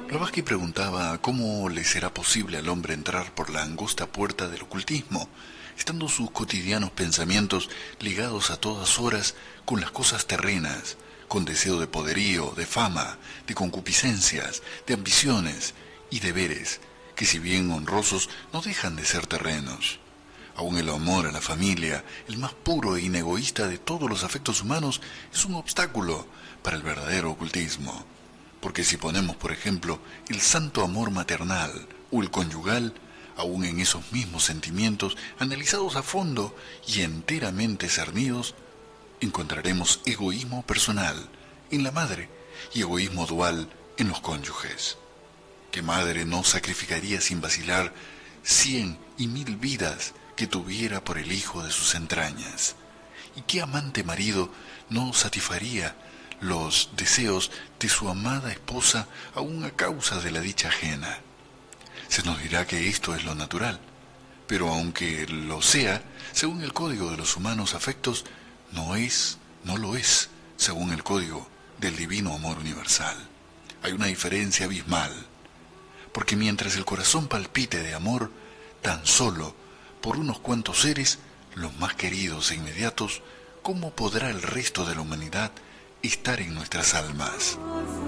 Blavatsky preguntaba cómo le será posible al hombre entrar por la angosta puerta del ocultismo, estando sus cotidianos pensamientos ligados a todas horas con las cosas terrenas, con deseo de poderío, de fama, de concupiscencias, de ambiciones y deberes, que si bien honrosos no dejan de ser terrenos. Aún el amor a la familia, el más puro e inegoísta de todos los afectos humanos, es un obstáculo para el verdadero ocultismo. Porque si ponemos, por ejemplo, el santo amor maternal o el conyugal, aún en esos mismos sentimientos, analizados a fondo y enteramente cernidos, encontraremos egoísmo personal en la madre y egoísmo dual en los cónyuges. ¿Qué madre no sacrificaría sin vacilar 100 y 1000 vidas que tuviera por el hijo de sus entrañas? ¿Y qué amante marido no satisfaría los deseos de su amada esposa aún a causa de la dicha ajena? Se nos dirá que esto es lo natural, pero aunque lo sea, según el código de los humanos afectos, no lo es, según el código del divino amor universal. Hay una diferencia abismal, porque mientras el corazón palpite de amor, tan solo por unos cuantos seres, los más queridos e inmediatos, ¿cómo podrá el resto de la humanidad estar en nuestras almas?